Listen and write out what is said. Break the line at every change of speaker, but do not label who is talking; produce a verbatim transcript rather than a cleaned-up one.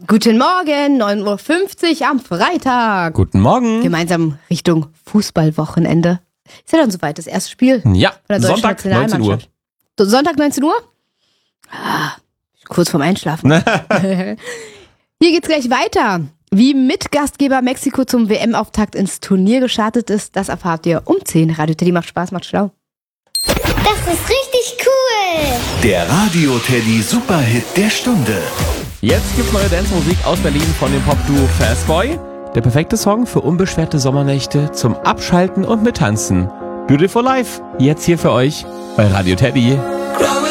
Guten Morgen, neun Uhr fünfzig am Freitag.
Guten Morgen.
Gemeinsam Richtung Fußballwochenende. Ist ja dann soweit, das erste Spiel.
Ja,
von der deutschen
Sonntag neunzehn Uhr.
So, Sonntag neunzehn Uhr? Ah, kurz vorm Einschlafen. Hier geht's gleich weiter. Wie Mitgastgeber Mexiko zum W M-Auftakt ins Turnier gestartet ist, das erfahrt ihr um zehn. Radio Teddy macht Spaß, macht schlau.
Das ist richtig cool.
Der Radio Teddy Superhit der Stunde.
Jetzt gibt's neue Dance-Musik aus Berlin von dem Pop-Duo Fastboy. Der perfekte Song für unbeschwerte Sommernächte zum Abschalten und Mittanzen. Beautiful Life, jetzt hier für euch bei Radio Teddy.